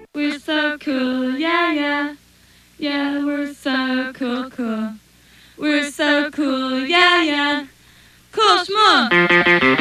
We're so cool, yeah, yeah. Yeah, we're so cool, cool. We're so cool, yeah, yeah. Cool schmuck.